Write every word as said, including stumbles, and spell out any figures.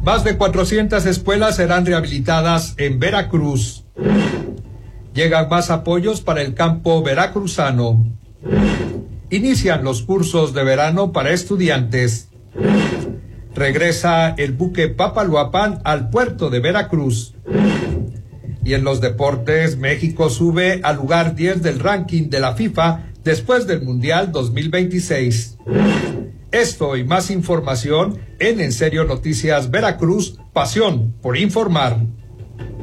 Más de cuatrocientas escuelas serán rehabilitadas en Veracruz. Llegan más apoyos para el campo veracruzano. Inician los cursos de verano para estudiantes. Regresa el buque Papaloapan al puerto de Veracruz. Y en los deportes, México sube al lugar diez del ranking de la FIFA después del Mundial dos mil veintiséis. Esto y más información en En Serio Noticias Veracruz, pasión por informar.